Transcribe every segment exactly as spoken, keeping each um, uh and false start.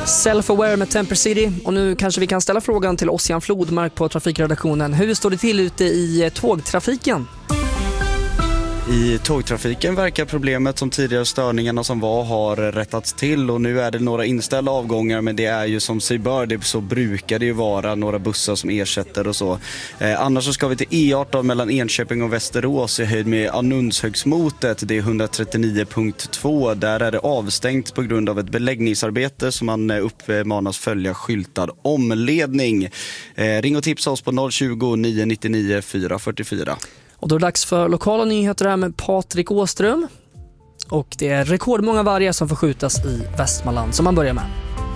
Self-aware med Temper City. Och nu kanske vi kan ställa frågan till Ossian Flodmark på trafikredaktionen. Hur står det till ute i tågtrafiken? I tågtrafiken verkar problemet som tidigare störningarna som var har rättats till och nu är det några inställda avgångar, men det är ju som sig bör, det så brukar det ju vara några bussar som ersätter och så. Eh, annars så ska vi till E arton mellan Enköping och Västerås i höjd med Annunshögsmotet, det är hundratrettionio punkt två. Där är det avstängt på grund av ett beläggningsarbete som man uppmanas följa skyltad omledning. Eh, ring och tipsa oss på noll tjugo, nio nittionio, fyra fyrtiofyra. Och då är det dags för lokala nyheter här med Patrik Åström. Och det är rekordmånga vargar som får skjutas i Västmanland som man börjar med.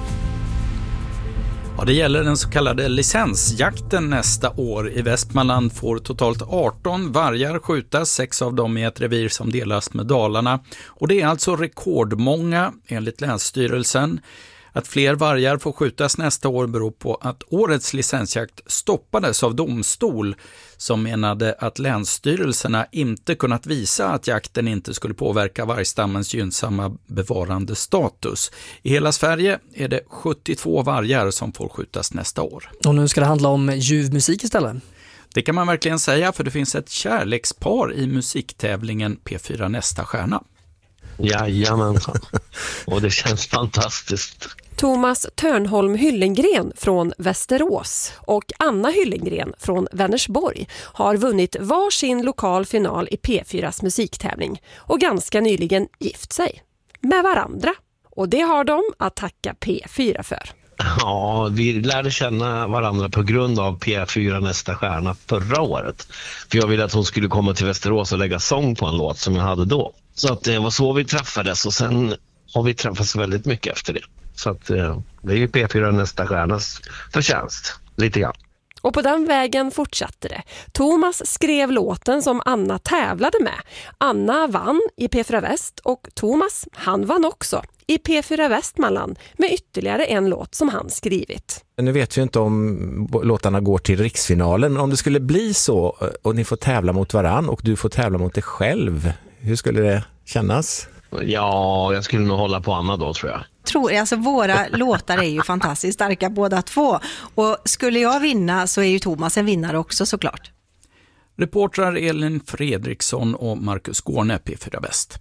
Ja, det gäller den så kallade licensjakten nästa år. I Västmanland får totalt arton vargar skjutas, sex av dem i ett revir som delas med Dalarna. Och det är alltså rekordmånga enligt Länsstyrelsen. Att fler vargar får skjutas nästa år beror på att årets licensjakt stoppades av domstol som menade att länsstyrelserna inte kunnat visa att jakten inte skulle påverka vargstammens gynnsamma bevarande status. I hela Sverige är det sjuttiotvå vargar som får skjutas nästa år. Och nu ska det handla om ljuvmusik istället. Det kan man verkligen säga, för det finns ett kärlekspar i musiktävlingen P fyra Nästa stjärna. Jajamensan. Och det känns fantastiskt. Thomas Törnholm Hyllengren från Västerås och Anna Hyllengren från Vänersborg har vunnit varsin lokal final i P fyras musiktävling och ganska nyligen gift sig med varandra. Och det har de att tacka P fyra för. Ja, vi lärde känna varandra på grund av P fyra Nästa stjärna förra året. För jag ville att hon skulle komma till Västerås och lägga sång på en låt som jag hade då. Så att det var så vi träffades, och sen har vi träffats väldigt mycket efter det. Så att det är ju P fyra Nästa stjärnas förtjänst, lite grann. Och på den vägen fortsatte det. Thomas skrev låten som Anna tävlade med. Anna vann i P fyra Väst och Thomas, han vann också i P fyra Västmanland med ytterligare en låt som han skrivit. Nu vet vi inte om låtarna går till riksfinalen, men om det skulle bli så och ni får tävla mot varann och du får tävla mot dig själv, hur skulle det kännas? Ja, jag skulle nog hålla på Anna då, tror jag. Tror, alltså våra låtar är ju fantastiskt starka båda två. Och skulle jag vinna så är ju Thomas en vinnare också, såklart. Reportrar Elin Fredriksson och Marcus Gårne, P fyra Väst.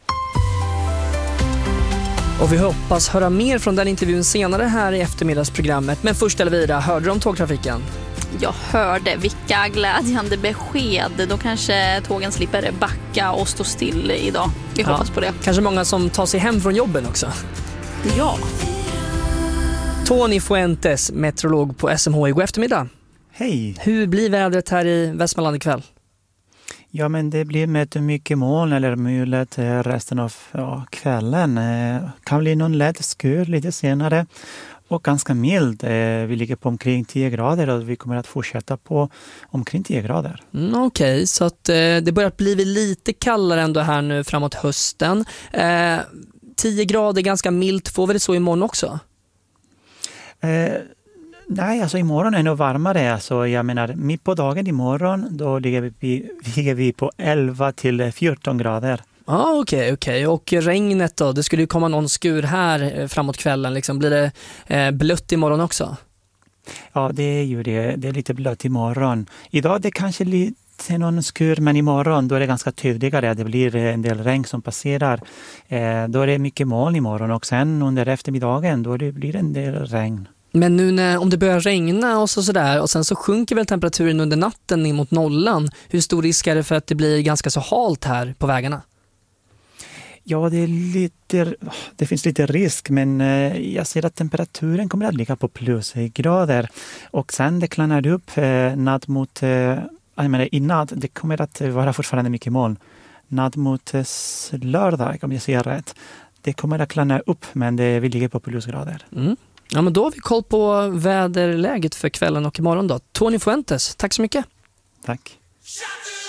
Och vi hoppas höra mer från den intervjun senare här i eftermiddagsprogrammet. Men först Elvira, hörde du om tågtrafiken? Jag hörde, vilka glädjande besked. Då kanske tågen slipper backa och stå still idag. Vi hoppas ja, på det. Kanske många som tar sig hem från jobben också. Ja. Tony Fuentes, meteorolog på S M H I. God eftermiddag. Hej. Hur blir vädret här i Västmanland ikväll? Ja, men det blir med mycket moln eller mulet resten av ja, kvällen. Eh, kan bli någon lätt skur lite senare. Och ganska mild. Vi ligger på omkring tio grader och vi kommer att fortsätta på omkring tio grader. Mm, Okej, okay. Så att, eh, det börjar bli lite kallare ändå här nu framåt hösten. Eh, tio grader, ganska milt. Får vi det så imorgon också? Eh, nej, alltså imorgon är det nog varmare. Alltså, jag menar, mitt på dagen imorgon då ligger vi, ligger vi på elva till fjorton grader. Ja, ah, okej, okay, okej. Okay. Och regnet då? Det skulle ju komma någon skur här framåt kvällen. Liksom. Blir det eh, blött imorgon också? Ja, det är ju det. Det är lite blött imorgon. Idag är det kanske lite någon skur, men imorgon då är det ganska tydligare. Det blir en del regn som passerar. Eh, då är det mycket moln imorgon och sen under eftermiddagen då det blir en del regn. Men nu när, om det börjar regna och så sådär och sen så sjunker väl temperaturen under natten ner mot nollan. Hur stor risk är det för att det blir ganska så halt här på vägarna? Ja, det är lite, det finns lite risk, men jag ser att temperaturen kommer att ligga på plusgrader. Och sen det klarnar upp eh, natt mot, eh, jag menar, i natt, det kommer att vara fortfarande mycket moln. Natt mot eh, lördag, om jag ser rätt. Det kommer att klarna upp, men det, vi ligger på plusgrader. Mm. Ja, men då har vi koll på väderläget för kvällen och imorgon då. Tony Fuentes, tack så mycket. Tack.